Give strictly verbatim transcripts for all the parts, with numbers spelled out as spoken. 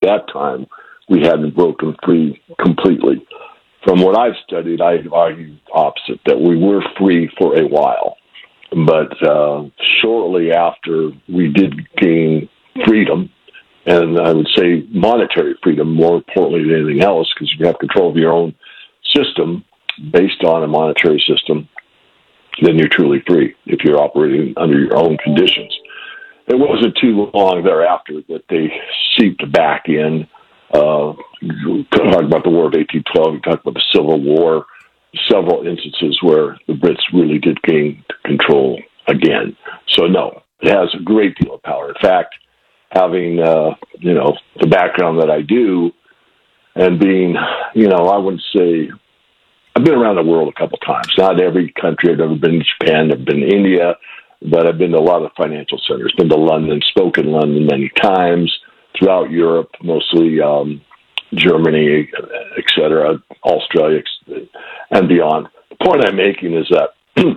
that time, we hadn't broken free completely. From what I've studied, I argue opposite, that we were free for a while. But uh, shortly after we did gain freedom, and I would say monetary freedom more importantly than anything else, because you have control of your own system based on a monetary system, then you're truly free if you're operating under your own conditions. It wasn't too long thereafter that they seeped back in. Uh, talk about the War of eighteen twelve, we talked about the Civil War, several instances where the Brits really did gain control again. So no, it has a great deal of power. In fact, having, uh, you know, the background that I do and being, you know, I wouldn't say, I've been around the world a couple times. Not every country. I've never been to Japan. I've been to India, but I've been to a lot of financial centers. Been to London, spoken in London many times, throughout Europe, mostly um, Germany, et cetera, Australia, and beyond. The point I'm making is that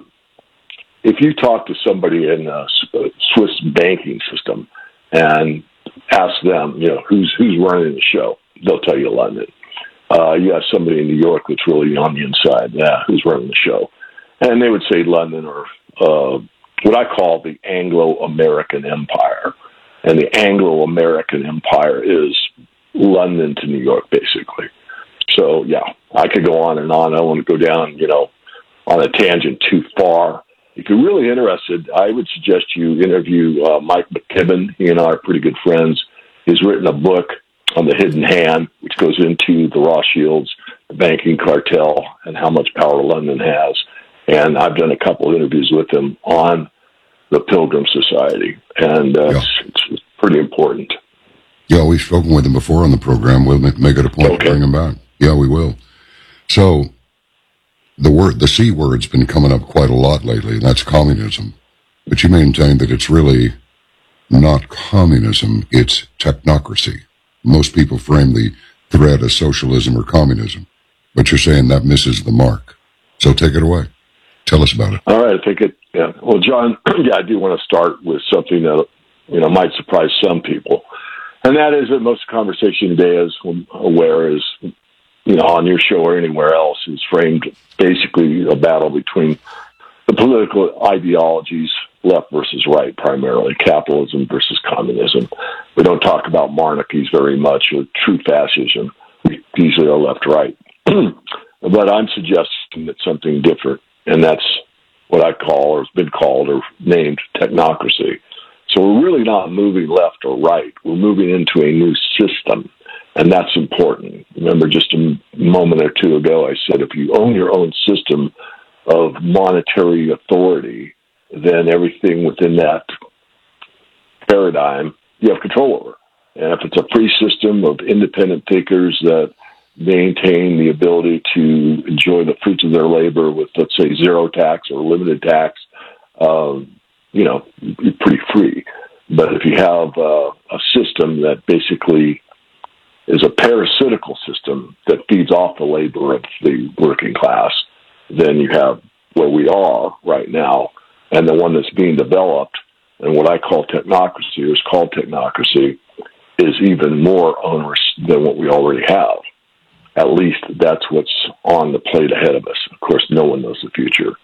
if you talk to somebody in a Swiss banking system and ask them, you know, who's who's running the show, they'll tell you London. Uh, you have somebody in New York that's really on the inside. Yeah, who's running the show? And they would say London, or uh, what I call the Anglo-American Empire. And the Anglo-American Empire is London to New York, basically. So, yeah, I could go on and on. I don't want to go down, you know, on a tangent too far. If you're really interested, I would suggest you interview uh, Mike McKibben. He and I are pretty good friends. He's written a book on the hidden hand, which goes into the Rothschilds, the banking cartel, and how much power London has. And I've done a couple of interviews with him on the Pilgrim Society, and uh, yeah. it's, it's pretty important. Yeah, we've spoken with him before on the program. We'll make, make it a point okay. to bring him back. Yeah, we will. So the word, the C word's been coming up quite a lot lately, and that's communism. But you maintain that it's really not communism, it's technocracy. Most people frame the threat as socialism or communism, but you're saying that misses the mark. So take it away. Tell us about it. All right, I think it, yeah. Well, John, yeah, I do want to start with something that, you know, might surprise some people. And that is that most conversation today, as I'm aware, is, you know, on your show or anywhere else, is framed basically a battle between the political ideologies, left versus right, primarily, capitalism versus communism. We don't talk about monarchies very much, or true fascism. We usually are left-right. But I'm suggesting that something different, and that's what I call, or has been called, or named technocracy. So we're really not moving left or right. We're moving into a new system, and that's important. Remember, just a moment or two ago, I said if you own your own system of monetary authority, then everything within that paradigm you have control over. And if it's a free system of independent thinkers that maintain the ability to enjoy the fruits of their labor with, let's say, zero tax or limited tax, um, you know, you're pretty free. But if you have uh, a system that basically is a parasitical system that feeds off the labor of the working class, then you have where we are right now, and the one that's being developed, and what I call technocracy, or is called technocracy, is even more onerous than what we already have. At least that's what's on the plate ahead of us. Of course, no one knows the future.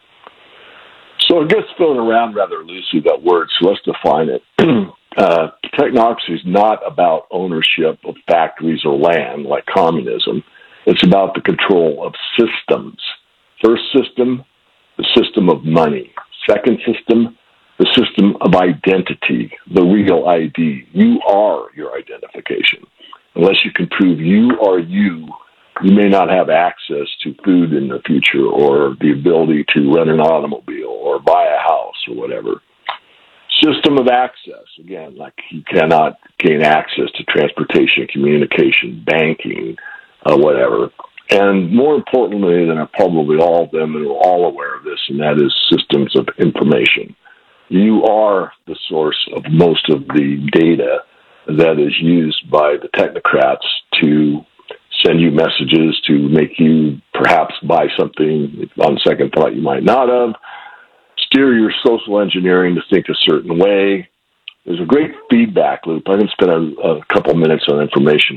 So it gets thrown around rather loosely, that word, so let's define it. uh, technocracy is not about ownership of factories or land like communism. It's about the control of systems. First system, the system of money. Second system, the system of identity, the real I D. You are your identification. Unless you can prove you are you, you may not have access to food in the future, or the ability to rent an automobile or buy a house or whatever. System of access, again, like you cannot gain access to transportation, communication, banking, uh, whatever. And more importantly than probably all of them, and we're all aware of this, and that is systems of information. You are the source of most of the data that is used by the technocrats to send you messages, to make you perhaps buy something on second thought you might not have, steer your social engineering to think a certain way. There's a great feedback loop. I'm going to spend a, a couple minutes on information